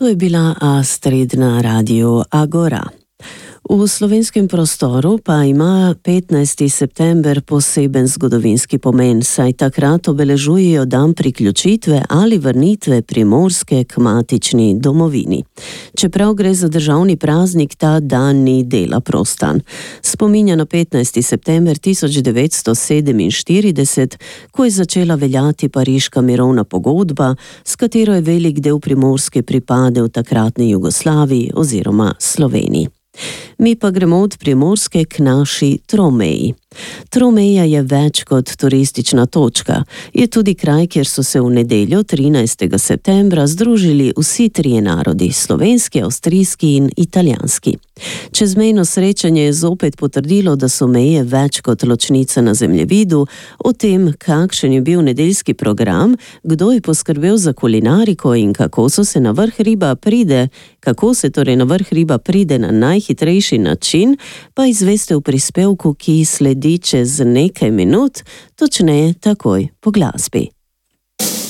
To je bila Astrid na Radiu Agora. V slovenskem prostoru pa ima 15. september poseben zgodovinski pomen, saj takrat obeležujejo dan priključitve ali vrnitve Primorske k matični domovini. Čeprav gre za državni praznik, ta dan ni dela prostan. Spominja na 15. september 1947, ko je začela veljati Pariška mirovna pogodba, s katero je velik del Primorske pripadel takratni Jugoslaviji oziroma Sloveniji. Mi pa gremo od Primorske k naši Tromeji. Tromeja je več kot turistična točka. Je tudi kraj, kjer so se v nedeljo 13. septembra združili vsi trije narodi, slovenski, avstrijski in italijanski. Čezmejno srečanje je zopet potrdilo, da so meje več kot ločnica na zemljevidu. O tem, kakšen je bil nedeljski program, kdo je poskrbel za kulinariko in kako se na vrh Riba pride na najhitrejši način, pa izveste v prispevku, ki sledi čez nekaj minut, točneje takoj po glasbi.